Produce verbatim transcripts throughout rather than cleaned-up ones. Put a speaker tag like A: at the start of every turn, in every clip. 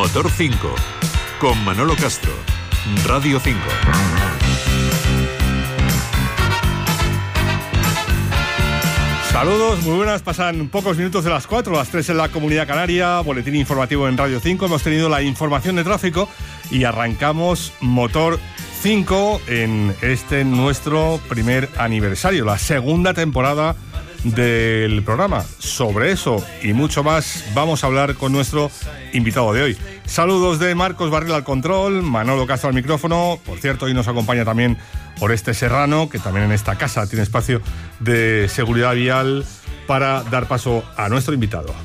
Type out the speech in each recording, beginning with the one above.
A: Motor cinco, con Manolo Castro, Radio cinco.
B: Saludos, muy buenas, pasan pocos minutos de las cuatro, las tres en la Comunidad Canaria, boletín informativo en Radio cinco, hemos tenido la información de tráfico y arrancamos Motor cinco en este nuestro primer aniversario, la segunda temporada del programa. Sobre eso y mucho más vamos a hablar con nuestro invitado de hoy. Saludos de Marcos Barril al control, Manolo Castro al micrófono. Por cierto, hoy nos acompaña también Oreste Serrano, que también en esta casa tiene espacio de seguridad vial para dar paso a nuestro invitado.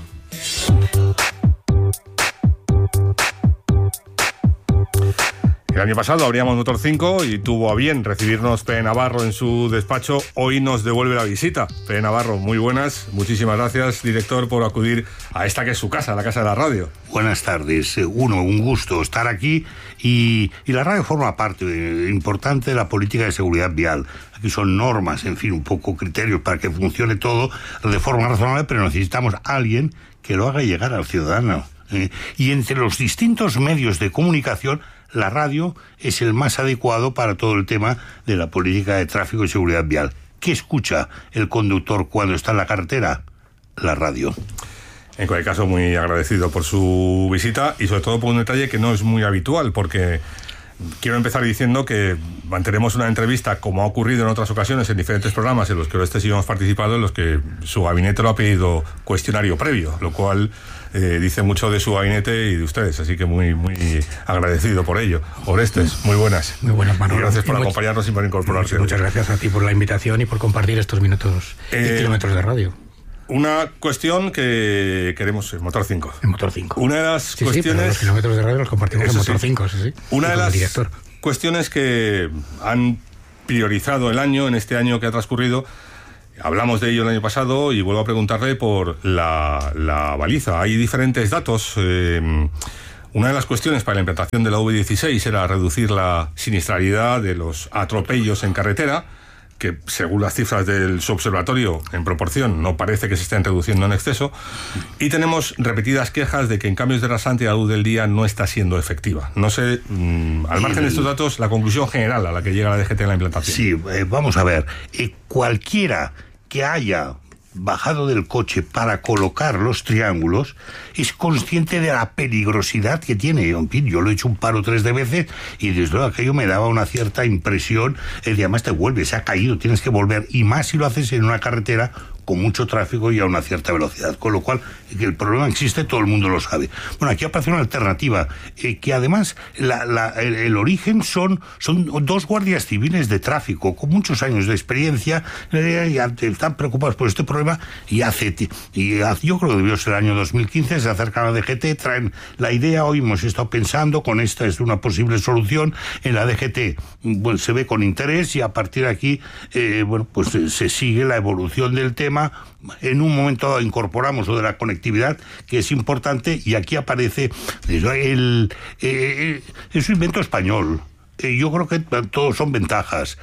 B: El año pasado abríamos Motor cinco y tuvo a bien recibirnos P. Navarro en su despacho. Hoy nos devuelve la visita. P. Navarro, muy buenas. Muchísimas gracias, director, por acudir a esta que es su casa, la casa de la radio.
C: Buenas tardes. Uno, un gusto estar aquí y, y la radio forma parte eh, importante de la política de seguridad vial. Aquí son normas, en fin, un poco criterios para que funcione todo de forma razonable, pero necesitamos a alguien que lo haga llegar al ciudadano. Eh, y entre los distintos medios de comunicación, la radio es el más adecuado para todo el tema de la política de tráfico y seguridad vial. ¿Qué escucha el conductor cuando está en la carretera? La radio.
B: En cualquier caso, muy agradecido por su visita y sobre todo por un detalle que no es muy habitual, porque quiero empezar diciendo que mantenemos una entrevista, como ha ocurrido en otras ocasiones en diferentes programas en los que Oreste y yo hemos participado, en los que su gabinete lo ha pedido cuestionario previo, lo cual eh, dice mucho de su gabinete y de ustedes, así que muy muy agradecido por ello. Orestes, muy buenas.
D: Muy buenas, Manolo.
B: Y gracias por
D: y
B: acompañarnos y por incorporarse.
D: Muchas gracias a ti por la invitación y por compartir estos minutos
B: eh,
D: y kilómetros de radio.
B: Una cuestión que queremos en Motor cinco.
D: En Motor cinco.
B: Una de las
D: sí,
B: cuestiones...
D: Sí, pero los kilómetros de radio los compartimos
B: Eso
D: en Motor
B: sí.
D: cinco, sí, sí.
B: Una
D: y
B: de las
D: director.
B: cuestiones que han priorizado el año, en este año que ha transcurrido, hablamos de ello el año pasado y vuelvo a preguntarle por la, la baliza. Hay diferentes datos. Eh, una de las cuestiones para la implantación de la V dieciséis era reducir la siniestralidad de los atropellos en carretera, que según las cifras del subobservatorio, en proporción, no parece que se estén reduciendo en exceso, y tenemos repetidas quejas de que en cambios de rasante a la luz del día no está siendo efectiva. No sé, mmm, al margen de estos datos, la conclusión general a la que llega la D G T en la implantación.
C: Sí, eh, vamos a ver, eh, cualquiera que haya bajado del coche para colocar los triángulos es consciente de la peligrosidad que tiene. En fin, yo lo he hecho un par o tres de veces y desde luego aquello me daba una cierta impresión eh, de además te vuelves, se ha caído, tienes que volver, y más si lo haces en una carretera con mucho tráfico y a una cierta velocidad, con lo cual que el problema existe, todo el mundo lo sabe. Bueno, aquí aparece una alternativa, eh, que además la, la, el, el origen son, son dos guardias civiles de tráfico con muchos años de experiencia, eh, y están preocupados por este problema y hace, y hace, yo creo que debió ser el año dos mil quince, se acercan a la D G T, traen la idea, hoy hemos estado pensando, con esta es una posible solución, en la D G T bueno, se ve con interés y a partir de aquí, eh, bueno, pues se, se sigue la evolución del tema. En un momento dado incorporamos lo de la conectividad, que es importante, y aquí aparece el, el, eh, es un invento español. Eh, yo creo que todos son ventajas.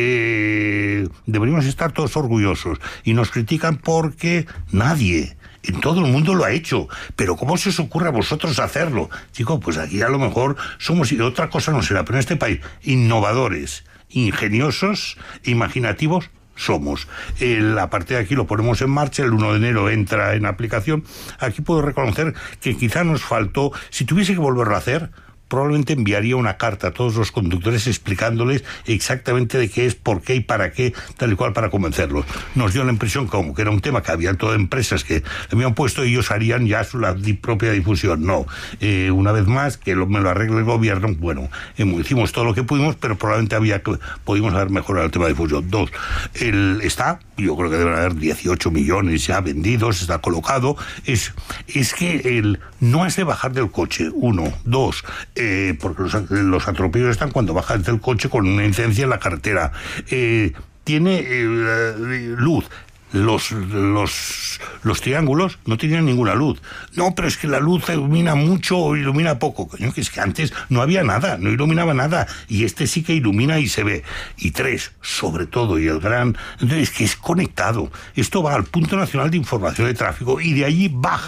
C: Eh, deberíamos estar todos orgullosos. Y nos critican porque nadie en todo el mundo lo ha hecho. Pero ¿cómo se os ocurre a vosotros hacerlo? Chicos, pues aquí a lo mejor somos, y otra cosa no será, pero en este país, innovadores, ingeniosos, imaginativos, somos. El, a partir de aquí lo ponemos en marcha, el uno de enero entra en aplicación. Aquí puedo reconocer que quizá nos faltó, si tuviese que volverlo a hacer, probablemente enviaría una carta a todos los conductores explicándoles exactamente de qué es, por qué y para qué, tal y cual, para convencerlos. Nos dio la impresión como que era un tema que había todas empresas que habían puesto y ellos harían ya su la di, propia difusión. No, eh, una vez más, que lo, me lo arregle el gobierno. Bueno, eh, hicimos todo lo que pudimos, pero probablemente había que, pudimos haber mejorado el tema de difusión. Dos, el, está, yo creo que deben haber dieciocho millones ya vendidos, está colocado. Es, es que el, no es de bajar del coche, uno. Dos, Eh, porque los, los atropellos están cuando bajas del coche con una incidencia en la carretera. Eh, tiene eh, luz. Los, los, los triángulos no tenían ninguna luz. No, pero es que la luz ilumina mucho o ilumina poco. Coño, que es que antes no había nada, no iluminaba nada. Y este sí que ilumina y se ve. Y tres, sobre todo, y el gran... Entonces, que es conectado. Esto va al Punto Nacional de Información de Tráfico y de allí baja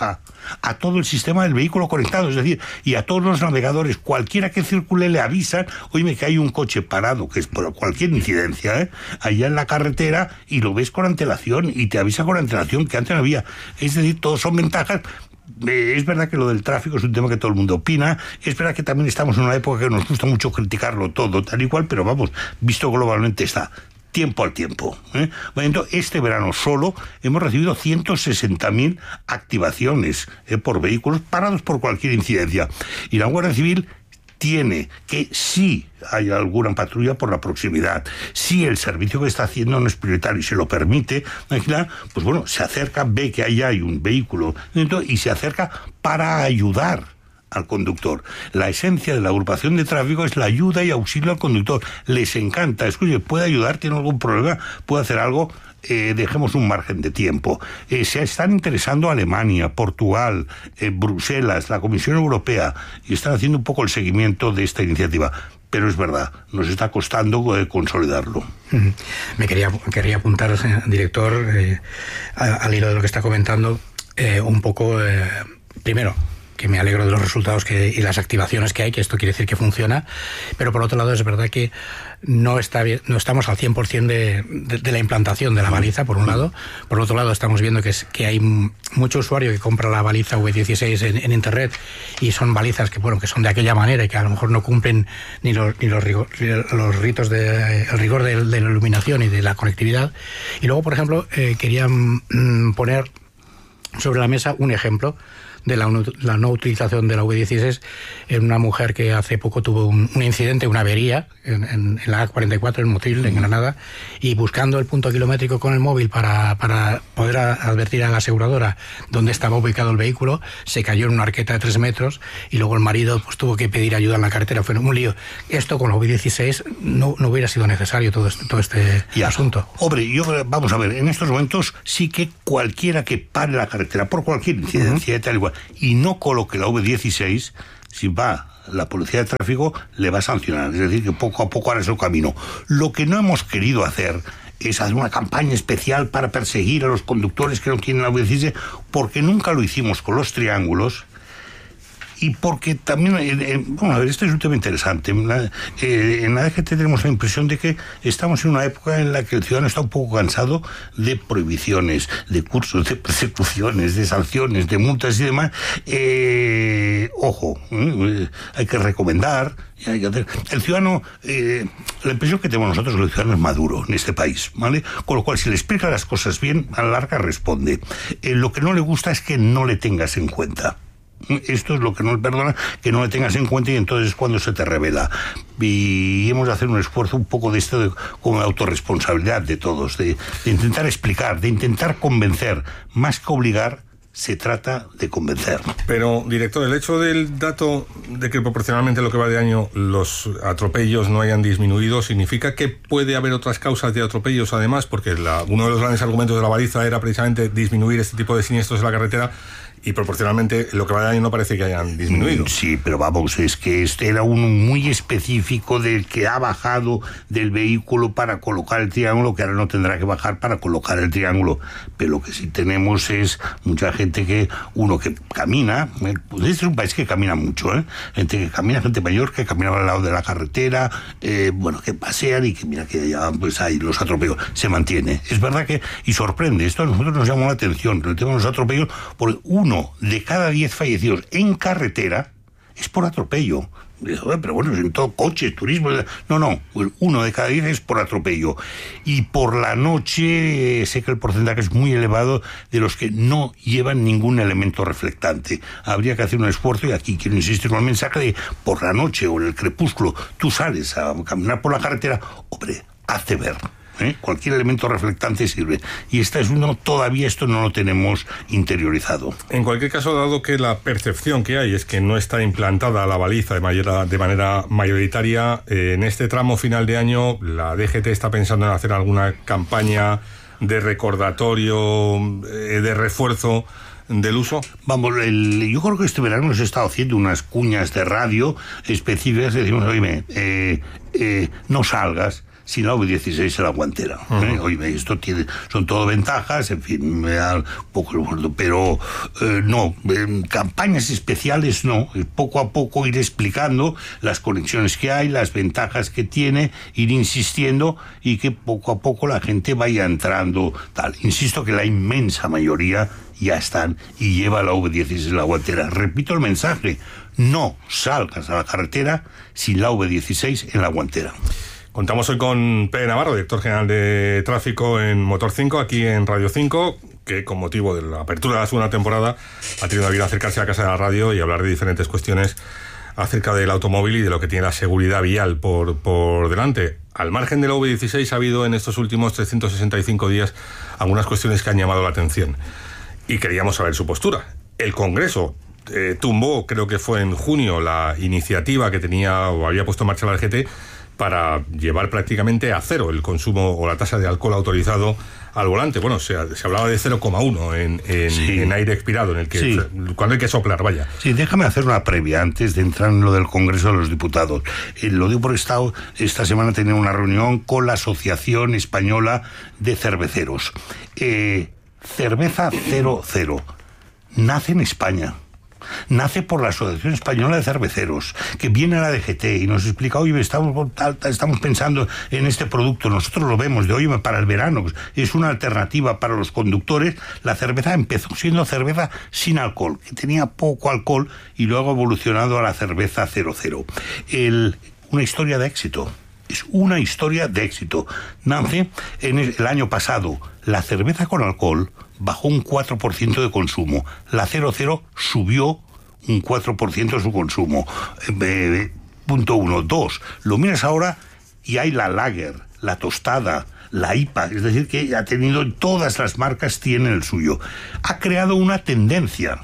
C: a todo el sistema del vehículo conectado, es decir, y a todos los navegadores, cualquiera que circule le avisan, oye, que hay un coche parado, que es por cualquier incidencia, ¿eh? allá en la carretera, y lo ves con antelación, y te avisa con antelación, que antes no había. Es decir, todos son ventajas. Eh, es verdad que lo del tráfico es un tema que todo el mundo opina, es verdad que también estamos en una época que nos gusta mucho criticarlo todo, tal y cual, pero vamos, visto globalmente está. Tiempo al tiempo. ¿eh? Bueno, este verano solo hemos recibido ciento sesenta mil activaciones ¿eh? por vehículos parados por cualquier incidencia. Y la Guardia Civil tiene que, si hay alguna patrulla por la proximidad, si el servicio que está haciendo no es prioritario y se lo permite, pues bueno, se acerca, ve que ahí hay un vehículo y se acerca para ayudar al conductor. La esencia de la agrupación de tráfico es la ayuda y auxilio al conductor. Les encanta. Escuche, puede ayudar, tiene algún problema, puede hacer algo, eh, dejemos un margen de tiempo. Eh, se están interesando Alemania, Portugal, eh, Bruselas, la Comisión Europea, y están haciendo un poco el seguimiento de esta iniciativa. Pero es verdad, nos está costando eh, consolidarlo.
D: Me quería, quería apuntar, director, eh, al hilo de lo que está comentando, eh, un poco, eh, primero, que me alegro de los resultados que, y las activaciones que hay, que esto quiere decir que funciona, pero por otro lado es verdad que no está bien, no estamos al cien por ciento de, de, de la implantación de la baliza, por un lado. Por otro lado estamos viendo que, es, que hay mucho usuario que compra la baliza V dieciséis en, en internet, y son balizas que, bueno, que son de aquella manera y que a lo mejor no cumplen ni los, ni los, rigor, los ritos de, el rigor de, de la iluminación y de la conectividad. Y luego, por ejemplo, eh, quería mm, poner sobre la mesa un ejemplo de la, la no utilización de la V dieciséis en una mujer que hace poco tuvo un, un incidente, una avería en, en, en la A cuarenta y cuatro en Motril, en Granada, y buscando el punto kilométrico con el móvil para, para poder a, advertir a la aseguradora dónde estaba ubicado el vehículo, se cayó en una arqueta de tres metros y luego el marido pues tuvo que pedir ayuda en la carretera. Fue un lío. Esto con la V dieciséis no, no hubiera sido necesario todo este, todo este
C: ya.
D: asunto.
C: Hombre, yo, vamos a ver, en estos momentos sí que cualquiera que pare la carretera por cualquier incidencia, uh-huh. tal y cual, y no coloque la V dieciséis, si va la policía de tráfico, le va a sancionar. Es decir, que poco a poco hará su camino. Lo que no hemos querido hacer es hacer una campaña especial para perseguir a los conductores que no tienen la V dieciséis, porque nunca lo hicimos con los triángulos. Y porque también, eh, eh, bueno, a ver, esto es un tema interesante. La, eh, en la D G T tenemos la impresión de que estamos en una época en la que el ciudadano está un poco cansado de prohibiciones, de cursos, de persecuciones, de sanciones, de multas y demás. Eh, ojo, eh, hay que recomendar. Hay que hacer. El ciudadano, eh, la impresión que tenemos nosotros, el ciudadano es maduro en este país, ¿vale? Con lo cual, si le explica las cosas bien, a la larga responde. Eh, lo que no le gusta es que no le tengas en cuenta. Esto es lo que no le perdona, que no le tengas en cuenta, y entonces es cuando se te revela. Y hemos de hacer un esfuerzo un poco de esto, de, como de autorresponsabilidad de todos, de, de intentar explicar, de intentar convencer, más que obligar. Se trata de convencer.
B: Pero, director, el hecho del dato de que proporcionalmente lo que va de año los atropellos no hayan disminuido, ¿significa que puede haber otras causas de atropellos además? Porque la, uno de los grandes argumentos de la baliza era precisamente disminuir este tipo de siniestros en la carretera, y proporcionalmente lo que va de año no parece que hayan disminuido.
C: Sí, pero vamos, es que este era uno muy específico del que ha bajado del vehículo para colocar el triángulo, que ahora no tendrá que bajar para colocar el triángulo. Pero lo que sí tenemos es mucha gente que, uno que camina, pues este es un país que camina mucho, ¿eh? Gente que camina, gente mayor que camina al lado de la carretera, eh, bueno, que pasean y que mira que ya pues hay los atropellos, se mantiene. Es verdad que, y sorprende, esto a nosotros nos llamó la atención, el tema de los atropellos, porque uno de cada diez fallecidos en carretera es por atropello. Pero bueno, en todo, coches, turismo. No, no, uno de cada diez es por atropello. Y por la noche sé que el porcentaje es muy elevado de los que no llevan ningún elemento reflectante. Habría que hacer un esfuerzo, y aquí quiero insistir con el mensaje de por la noche o en el crepúsculo tú sales a caminar por la carretera, hombre, hazte ver. ¿Eh? Cualquier elemento reflectante sirve, y esta es uno, todavía esto no lo tenemos interiorizado.
B: En cualquier caso, dado que la percepción que hay es que no está implantada la baliza de manera, de manera mayoritaria, eh, en este tramo final de año la D G T está pensando en hacer alguna campaña de recordatorio, eh, de refuerzo del uso.
C: Vamos, el, yo creo que este verano hemos estado haciendo unas cuñas de radio específicas, decimos, oye, eh, eh, no salgas sin la V dieciséis en la guantera. Uh-huh. ¿eh? Oye, esto tiene, son todo ventajas, en fin, me da un poco el muerto, pero eh, no, eh, campañas especiales no, poco a poco ir explicando las conexiones que hay, las ventajas que tiene, ir insistiendo y que poco a poco la gente vaya entrando, tal. Insisto que la inmensa mayoría ya están y lleva la V dieciséis en la guantera. Repito el mensaje, no salgas a la carretera sin la V dieciséis en la guantera.
B: Contamos hoy con Pere Navarro, director general de tráfico en Motor cinco, aquí en Radio cinco, que con motivo de la apertura de la segunda temporada ha tenido la vida acercarse a la casa de la radio y hablar de diferentes cuestiones acerca del automóvil y de lo que tiene la seguridad vial por, por delante. Al margen de la V dieciséis ha habido en estos últimos trescientos sesenta y cinco días algunas cuestiones que han llamado la atención y queríamos saber su postura. El Congreso eh, tumbó, creo que fue en junio, la iniciativa que tenía o había puesto en marcha la D G T para llevar prácticamente a cero el consumo o la tasa de alcohol autorizado al volante. Bueno, se, se hablaba de cero coma uno en, en, sí. en aire expirado, en el que sí. cuando hay que soplar, vaya.
C: Sí, déjame hacer una previa antes de entrar en lo del Congreso de los Diputados. Eh, lo digo porque esta, esta semana tenía una reunión con la Asociación Española de Cerveceros. Eh, cerveza cero cero nace en España. Nace por la Asociación Española de Cerveceros, que viene a la D G T y nos explica, oye, estamos, estamos pensando en este producto, nosotros lo vemos, de oye, para el verano, es una alternativa para los conductores. La cerveza empezó siendo cerveza sin alcohol, que tenía poco alcohol, y luego ha evolucionado a la cerveza cero cero. El, una historia de éxito. Es una historia de éxito. Nace en el, el año pasado. La cerveza con alcohol bajó un cuatro por ciento de consumo. La cero cero subió un cuatro por ciento de su consumo. Eh, punto uno. Dos. Lo miras ahora y hay la lager, la tostada, la I P A. Es decir, que ha tenido, todas las marcas tienen el suyo. Ha creado una tendencia.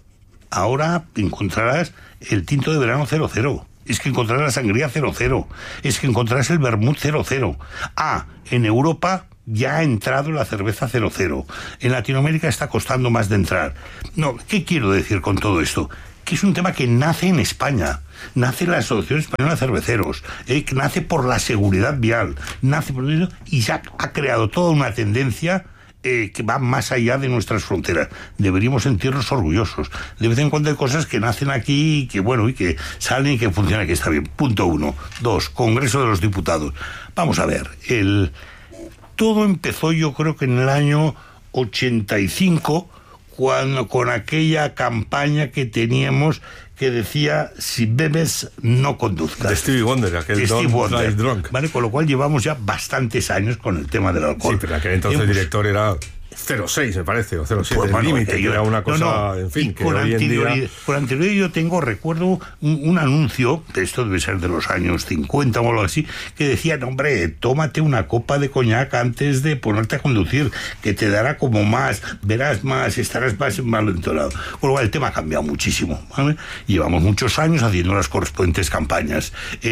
C: Ahora encontrarás el tinto de verano cero cero. Es que encontrarás la sangría cero cero. Es que encontrarás el vermut cero cero. Ah, en Europa ya ha entrado la cerveza cero cero. En Latinoamérica está costando más de entrar. No, ¿qué quiero decir con todo esto? Que es un tema que nace en España. Nace en la Asociación Española de Cerveceros. Eh, que nace por la seguridad vial. Nace por eso y ya ha creado toda una tendencia Eh, que va más allá de nuestras fronteras. Deberíamos sentirnos orgullosos. De vez en cuando hay cosas que nacen aquí y que, bueno, y que salen y que funcionan, y que está bien. Punto uno. Dos, Congreso de los Diputados. Vamos a ver, el... todo empezó, yo creo que en el año ochenta y cinco, cuando, con aquella campaña que teníamos que decía, si bebes, no conduzcas.
B: De Stevie Wonder, aquel
C: de Stevie
B: Don't
C: Wonder.
B: Drive Drunk.
C: Vale, con lo cual llevamos ya bastantes años con el tema del alcohol.
B: Sí, pero aquel entonces el director era cero coma seis, me parece, o cero coma siete,
C: pues,
B: el
C: bueno,
B: límite,
C: que
B: que era una cosa,
C: no, no,
B: en fin, que
C: con
B: hoy en día...
C: Con anterioridad yo tengo, recuerdo, un, un anuncio, esto debe ser de los años cincuenta o algo así, que decía, no, hombre, tómate una copa de coñac antes de ponerte a conducir, que te dará como más, verás más, estarás más envalentonado. Con lo cual el tema ha cambiado muchísimo, ¿vale? Llevamos muchos años haciendo las correspondientes campañas.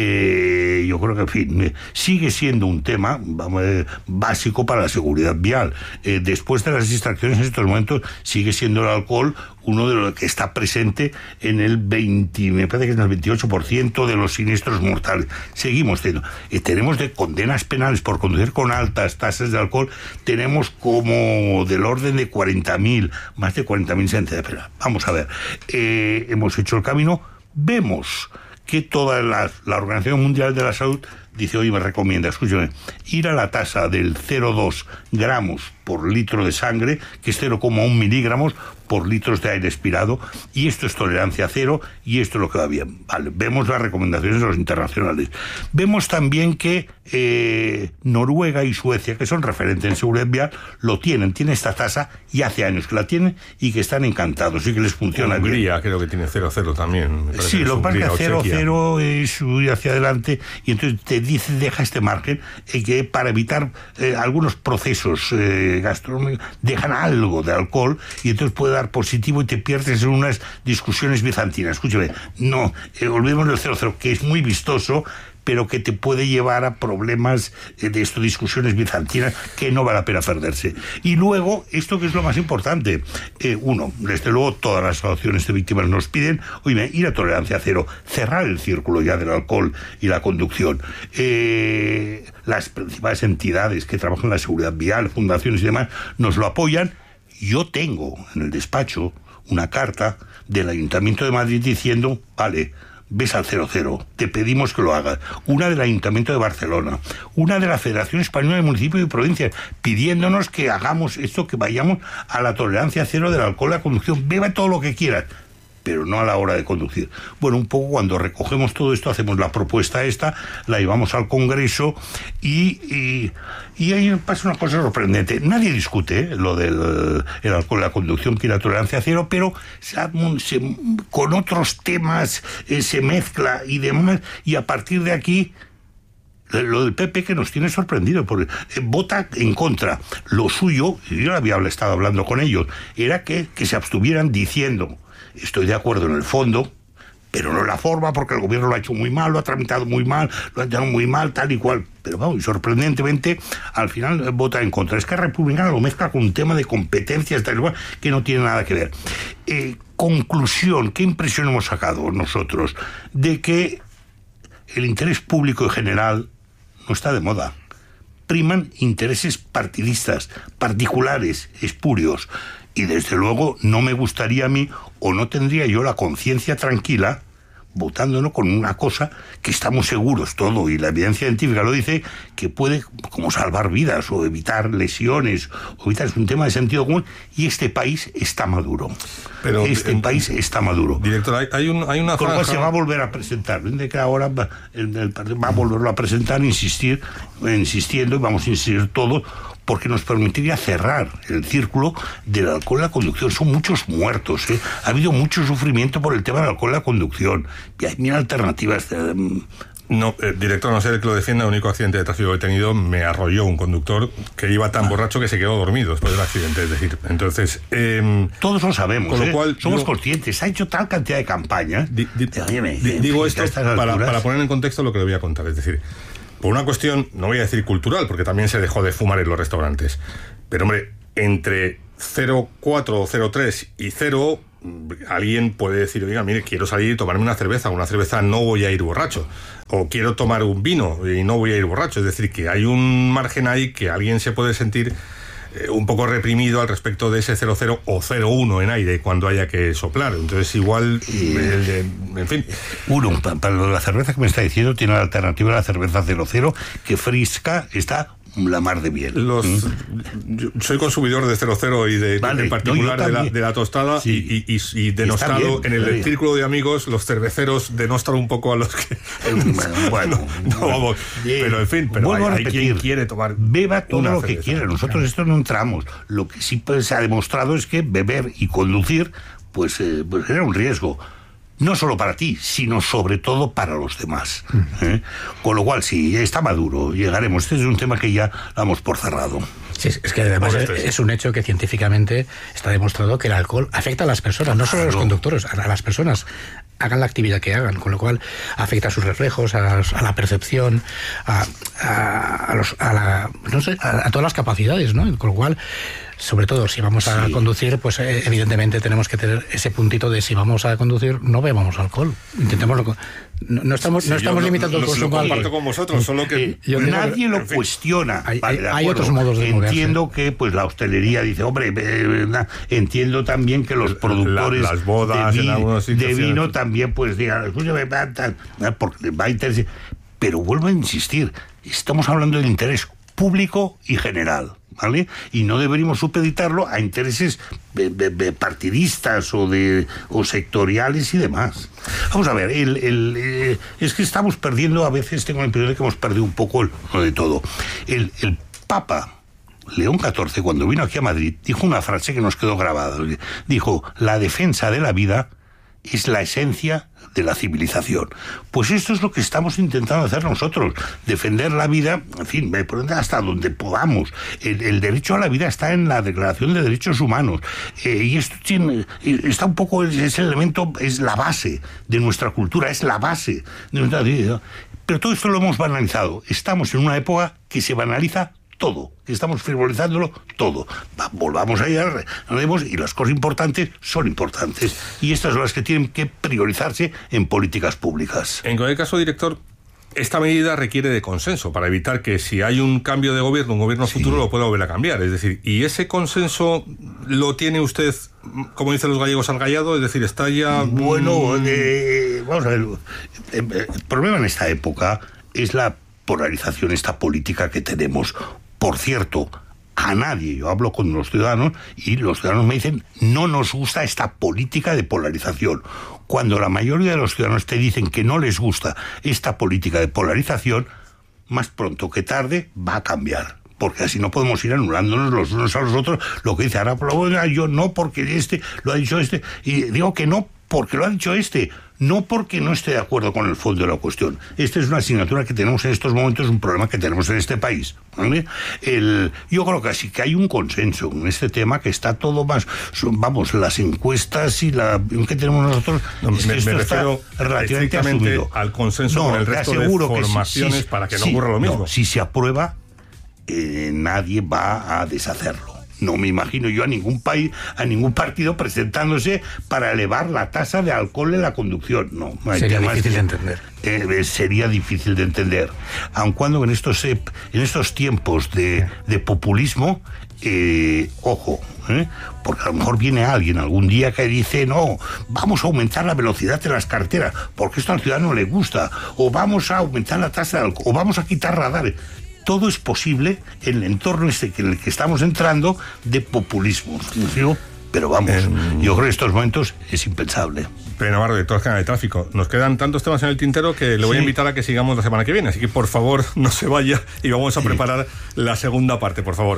C: Eh, yo creo que, en fin, sigue siendo un tema vamos, eh, básico para la seguridad vial. Eh, después de las distracciones, en estos momentos sigue siendo el alcohol uno de los que está presente en el veinte, me parece que es en el veintiocho por ciento de los siniestros mortales. Seguimos teniendo, eh, tenemos de condenas penales por conducir con altas tasas de alcohol, tenemos como del orden de cuarenta mil, más de cuarenta mil sentencias penales. Vamos a ver, eh, hemos hecho el camino, vemos que toda la, la Organización Mundial de la Salud dice, oye, me recomienda, escúchame, ir a la tasa del cero coma dos gramos por litro de sangre, que es cero coma uno miligramos por litros de aire expirado, y esto es tolerancia cero, y esto es lo que va bien. Vale, vemos las recomendaciones de los internacionales. Vemos también que eh, Noruega y Suecia, que son referentes en seguridad vial, lo tienen, tienen esta tasa, y hace años que la tienen, y que están encantados, y que les funciona bien.
B: Hungría creo que tiene cero cero también.
C: Sí, lo que pasa es que cero cero es subir hacia adelante, y entonces te dice, deja este margen, eh, que para evitar eh, algunos procesos eh, gastronómicos, dejan algo de alcohol, y entonces puede dar positivo y te pierdes en unas discusiones bizantinas. Escúchame, no, eh, olvidemos del cero cero, que es muy vistoso, pero que te puede llevar a problemas de esto, discusiones bizantinas, que no vale la pena perderse. Y luego, esto que es lo más importante, eh, uno, desde luego todas las asociaciones de víctimas nos piden, oye, ir a tolerancia cero, cerrar el círculo ya del alcohol y la conducción. Eh, las principales entidades que trabajan en la seguridad vial, fundaciones y demás, nos lo apoyan. Yo tengo en el despacho una carta del Ayuntamiento de Madrid diciendo, vale, ves al cero cero, te pedimos que lo hagas. Una del Ayuntamiento de Barcelona, una de la Federación Española de Municipios y Provincias, pidiéndonos que hagamos esto, que vayamos a la tolerancia cero del alcohol a la conducción. Beba todo lo que quieras, pero no a la hora de conducir. Bueno, un poco cuando recogemos todo esto, hacemos la propuesta esta, la llevamos al Congreso y, y, y ahí pasa una cosa sorprendente. Nadie discute ¿eh? lo del el alcohol y la conducción, que la tolerancia cero, pero se, se, con otros temas eh, se mezcla y demás, y a partir de aquí lo del P P, que nos tiene sorprendido, porque eh, vota en contra. Lo suyo, y yo había estado hablando con ellos, era que, que se abstuvieran diciendo: estoy de acuerdo en el fondo, pero no en la forma, porque el gobierno lo ha hecho muy mal, lo ha tramitado muy mal, lo ha hecho muy mal, tal y cual. Pero vamos, sorprendentemente, al final vota en contra. Es que Republicana lo mezcla con un tema de competencias, tal y cual, que no tiene nada que ver. Eh, conclusión, ¿qué impresión hemos sacado nosotros? De que el interés público en general no está de moda. Priman intereses partidistas, particulares, espurios. Y desde luego no me gustaría a mí, o no tendría yo la conciencia tranquila, votándonos con una cosa que estamos seguros todo, y la evidencia científica lo dice, que puede como salvar vidas o evitar lesiones, o evitar, es un tema de sentido común, y este país está maduro. Pero este en, país está maduro.
B: Director, hay, hay, un, hay una
C: Con lo cual
B: franja...
C: se va a volver a presentar, de que ahora va, el, el, va a volverlo a presentar, insistir, insistiendo, y vamos a insistir todos, porque nos permitiría cerrar el círculo del alcohol y la conducción. Son muchos muertos, ¿eh? Ha habido mucho sufrimiento por el tema del alcohol y la conducción. Y hay mil alternativas. Eh,
B: No, eh, director, no sé que lo defienda. El único accidente de tráfico que he tenido, me arrolló un conductor que iba tan borracho que se quedó dormido después del accidente. Es decir, entonces... Eh,
C: Todos lo sabemos,
B: con lo
C: ¿eh?
B: cual,
C: somos
B: digo,
C: conscientes. Ha hecho tal cantidad de campañas.
B: Di, di,
C: de, óyeme,
B: di, digo esto para, para poner en contexto lo que le voy a contar. Es decir, por una cuestión, no voy a decir cultural, porque también se dejó de fumar en los restaurantes. Pero, hombre, entre cero coma cuatro o cero coma tres y cero, alguien puede decir, oiga, mire, quiero salir y tomarme una cerveza. Una cerveza no voy a ir borracho. O quiero tomar un vino y no voy a ir borracho. Es decir, que hay un margen ahí que alguien se puede sentir eh, un poco reprimido al respecto de ese cero cero o cero uno en aire cuando haya que soplar. Entonces, igual,
C: y,
B: el de, en fin.
C: Uno, para lo de la cerveza que me está diciendo, tiene la alternativa de la cerveza cero cero, que fresca está la mar de bien.
B: Los,
C: ¿Mm?
B: yo soy consumidor de cero cero y de, vale, en particular no, de, la, de la tostada, sí. y, y, y denostado en el círculo de amigos, los cerveceros denostan un poco a los que...
C: bueno,
B: no, no, vamos, eh, pero en fin, pero hay, hay quien quiere tomar...
C: Beba todo lo
B: cerveza.
C: que quiera, nosotros claro. Esto no entramos. Lo que sí pues, se ha demostrado es que beber y conducir pues, eh, pues era un riesgo. No solo para ti, sino sobre todo para los demás. ¿eh? Con lo cual, sí, está maduro, llegaremos. Este es un tema que ya damos por cerrado.
D: Sí, es que además es, es un hecho que científicamente está demostrado que el alcohol afecta a las personas, no solo a los conductores, a las personas. Hagan la actividad que hagan, con lo cual afecta a sus reflejos, a, a la percepción, a, a, a, los, a, la, no sé, a, a todas las capacidades, ¿no? Con lo cual, sobre todo si vamos a sí. conducir, pues eh, evidentemente tenemos que tener ese puntito de si vamos a conducir, no bebamos alcohol. Intentémoslo. No, no estamos, sí, no estamos limitando el consumo.
B: Lo comparto con vosotros, solo que
C: yo nadie lo cuestiona.
D: Hay,
C: vale,
D: hay otros modos de moverse.
C: Entiendo que pues la hostelería dice, hombre, eh, entiendo también que los productores
B: la, las bodas
C: de, vi,
B: en
C: de vino también pues digan, escúchame, porque va a interesar. Pero vuelvo a insistir, estamos hablando del interés público y general, ¿vale? Y no deberíamos supeditarlo a intereses de, de, de partidistas o de o sectoriales y demás. Vamos a ver, el, el, eh, es que estamos perdiendo, a veces tengo la impresión de que hemos perdido un poco el, lo de todo. El, el Papa León catorce, cuando vino aquí a Madrid, dijo una frase que nos quedó grabada. Dijo, la defensa de la vida es la esencia de la civilización. Pues esto es lo que estamos intentando hacer nosotros, defender la vida, en fin, hasta donde podamos. El, el derecho a la vida está en la Declaración de Derechos Humanos, eh, y esto tiene, está un poco, ese elemento es la base de nuestra cultura, es la base de nuestra vida. Pero todo esto lo hemos banalizado. Estamos en una época que se banaliza todo, que estamos frivolizándolo todo. Va, volvamos allá, y las cosas importantes son importantes. Y estas son las que tienen que priorizarse en políticas públicas.
B: En cualquier caso, director, esta medida requiere de consenso para evitar que si hay un cambio de gobierno, un gobierno sí. futuro lo pueda volver a cambiar. Es decir, ¿y ese consenso lo tiene usted, como dicen los gallegos, al gallado? Es decir, está ya...
C: Bueno, eh, vamos a ver, el problema en esta época es la polarización, esta política que tenemos. Por cierto, a nadie, yo hablo con los ciudadanos y los ciudadanos me dicen, no nos gusta esta política de polarización. Cuando la mayoría de los ciudadanos te dicen que no les gusta esta política de polarización, más pronto que tarde va a cambiar. Porque así no podemos ir anulándonos los unos a los otros. Lo que dice ahora, yo no, porque este lo ha dicho este. Y digo que no, porque lo ha dicho este. No porque no esté de acuerdo con el fondo de la cuestión. Esta es una asignatura que tenemos en estos momentos, un problema que tenemos en este país. ¿Vale? El, yo creo que sí que hay un consenso en este tema, que está todo más... Son, vamos, las encuestas y la que tenemos nosotros...
B: No,
C: es
B: me,
C: que
B: me refiero
C: relativamente asumido.
B: Al consenso no, con el resto de formaciones si, si, para que no si, ocurra lo mismo.
C: No, si se aprueba, eh, nadie va a deshacerlo. No me imagino yo a ningún país, a ningún partido presentándose para elevar la tasa de alcohol en la conducción. No,
D: sería difícil de entender.
C: Eh, sería difícil de entender. Aun cuando en estos en estos tiempos de, de populismo, eh, ojo, ¿eh? porque a lo mejor viene alguien algún día que dice, no, vamos a aumentar la velocidad de las carreteras, porque esto al ciudadano le gusta, o vamos a aumentar la tasa de alcohol, o vamos a quitar radares. Todo es posible en el entorno este en el que estamos entrando de populismo. ¿Sí? Pero vamos, eh, yo creo que en estos momentos es impensable.
B: Pero Navarro, director general de tráfico, nos quedan tantos temas en el tintero que le voy sí. a invitar a que sigamos la semana que viene. Así que, por favor, no se vaya y vamos a sí. preparar la segunda parte, por favor.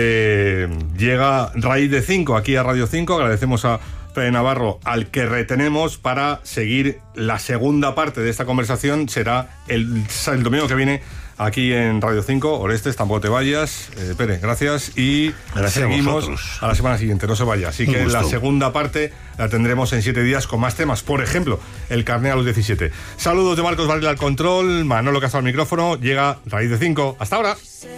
B: Eh, llega Raíz de cinco aquí a Radio cinco. Agradecemos a Pere Navarro, al que retenemos para seguir la segunda parte de esta conversación. Será el, el domingo que viene aquí en Radio cinco. Orestes, tampoco te vayas. Eh, Pere, gracias. Y
C: gracias
B: seguimos
C: a,
B: a la semana siguiente, no se vaya. Así que la segunda parte la tendremos en siete días con más temas. Por ejemplo, el carné a los diecisiete. Saludos de Marcos Varela al control, Manolo Castro al micrófono. Llega Raíz de cinco. Hasta ahora.